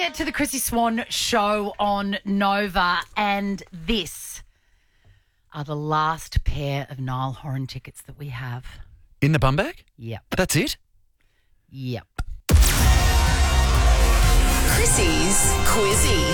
to the Chrissy Swan show on Nova, and this are the last pair of Niall Horan tickets that we have. In the bum bag? Yep. That's it? Yep. Chrissy's Quizzy.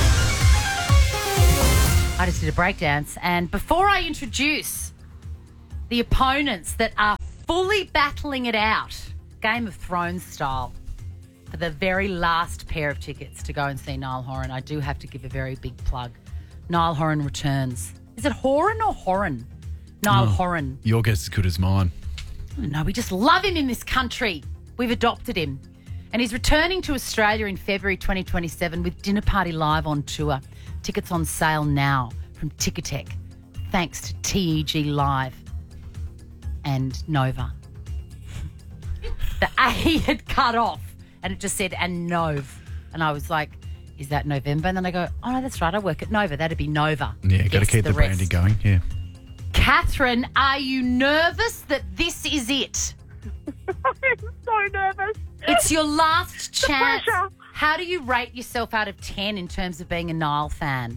I just did a breakdance, and before I introduce the opponents that are fully battling it out, Game of Thrones style, for the very last pair of tickets to go and see Niall Horan, I do have to give a very big plug. Niall Horan returns. Is it Horan or Horan? Niall Horan. Your guess is as good as mine. No, we just love him in this country. We've adopted him. And he's returning to Australia in February 2027 with Dinner Party Live on tour. Tickets on sale now from Ticketek, thanks to TEG Live and Nova. The A had cut off and it just said, and Nov. And I was like, is that November? And then I go, oh, no, that's right. I work at Nova. That'd be Nova. Yeah, got to Guess keep the brandy rest. going, yeah. Catherine, are you nervous that this is it? I'm so nervous. It's your last chance. pressure. How do you rate yourself out of 10 in terms of being a Niall fan?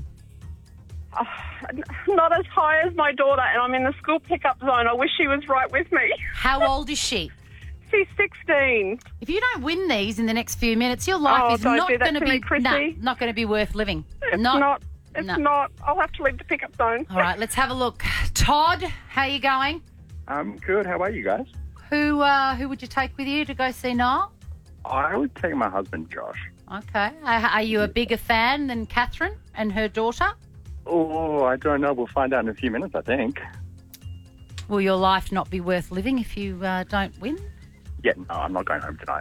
Not as high as my daughter, and I'm in the school pickup zone. I wish she was right with me. How old is she? She's 16. If you don't win these in the next few minutes, your life is don't not do that going to to be me, Chrissy. not going to be worth living. It's not. It's no. not. I'll have to leave the pickup zone. All right, let's have a look. Todd, how are you going? I'm good. How about you guys? Who would you take with you to go see Niall? I would take my husband, Josh. Okay. Are you a bigger fan than Catherine and her daughter? Oh, I don't know. We'll find out in a few minutes, I think. Will your life not be worth living if you don't win? Yeah, no, I'm not going home tonight.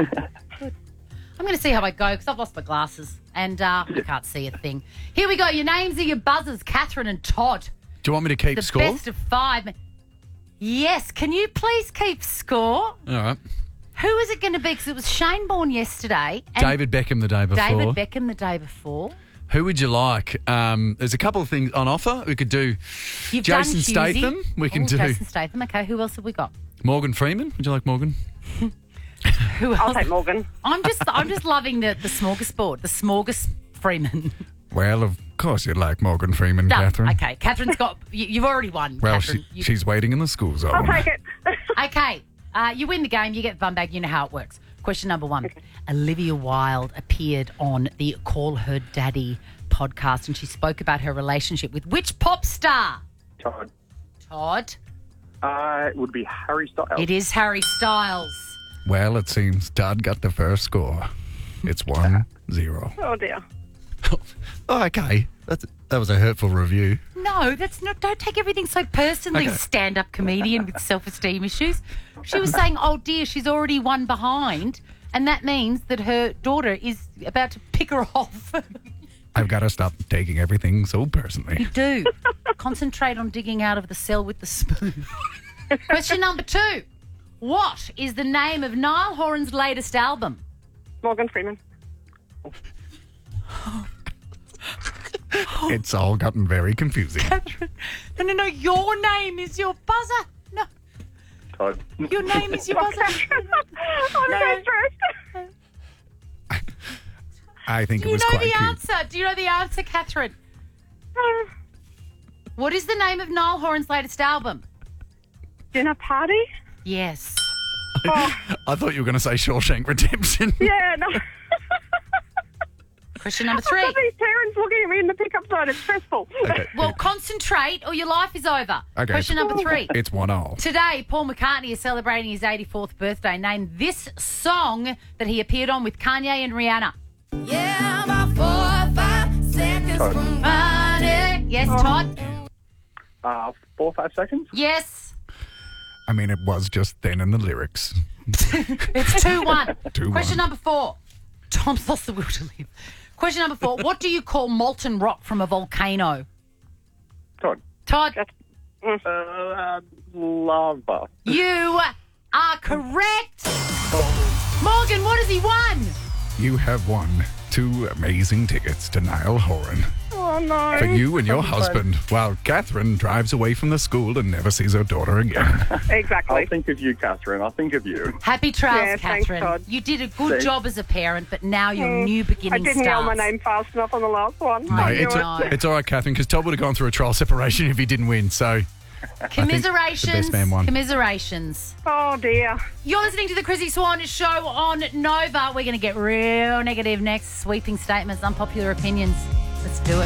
I'm going to see how I go because I've lost my glasses and I can't see a thing. Here we go. Your names are your buzzers, Catherine and Todd. Do you want me to keep The score? best of 5. Yes. Can you please keep score? All right. Who is it going to be? Because it was Shane Bourne yesterday. And David Beckham the day before. David Beckham the day before. Who would you like? There's a couple of things on offer. We could do You've Jason done Husey. Statham. We can do Jason Statham. Okay. Who else have we got? Morgan Freeman. Would you like Morgan? Who else? I'll take Morgan. I'm just loving the smorgasbord. The smorgas Freeman. Well, of course you'd like Morgan Freeman, Done. Catherine. Okay. Catherine's got. You've already won. Well, Catherine. she's waiting in the school zone. I'll take it. Okay. You win the game, you get the bum bag, you know how it works. Question number 1. Olivia Wilde appeared on the Call Her Daddy podcast and she spoke about her relationship with which pop star? Todd. Todd? It would be Harry Styles. It is Harry Styles. Well, it seems Todd got the first score. It's 1-0. Oh, dear. Oh, okay. That was a hurtful review. No, that's not. Don't take everything so personally, Okay. stand-up comedian with self-esteem issues. She was saying, oh dear, she's already one behind, and that means that her daughter is about to pick her off. I've got to stop taking everything so personally. You do. Concentrate on digging out of the cell with the spoon. Question number 2. What is the name of Niall Horan's latest album? Morgan Freeman. It's all gotten very confusing. No. Your name is your buzzer. No, Todd. your name is your buzzer. I'm so stressed. I think Do it you was know quite the cute. answer? Do you know the answer, Catherine? What is the name of Niall Horan's latest album? Dinner party? Yes. I thought you were going to say Shawshank Redemption. Yeah, no. Question number I've got 3. these parents looking at me in the pickup zone. It's stressful. Okay. Well, concentrate or your life is over. Okay. Question number 3. It's 1-1. Today, Paul McCartney is celebrating his 84th birthday. Name this song that he appeared on with Kanye and Rihanna. Yeah, about 4 or 5 seconds Todd. from Money. Yes, Todd? 4 or 5 seconds? Yes. I mean, it was just then in the lyrics. It's 2-1. 2-1. Question number 4. Tom's lost the will to live. Question number 4. What do you call molten rock from a volcano? Todd. Todd, Lava. you are correct. Morgan, what has he won? You have won 2 amazing tickets to Niall Horan. Oh, Oh, no. For you and your husband, while Catherine drives away from the school and never sees her daughter again. Exactly. I'll think of you, Catherine. I'll think of you. Happy trails, Yeah, thanks, Catherine. Todd. You did a good Thanks. job as a parent, but now your new I beginning didn't starts. yell my name fast enough on the last one. No, I knew it's, it. it's all right, Catherine, because Todd would have gone through a trial separation if he didn't win. So Commiserations. the best man won. Commiserations. Oh, dear. You're listening to the Chrissy Swan Show on Nova. We're going to get real negative next. Sweeping statements, unpopular opinions. Let's do it.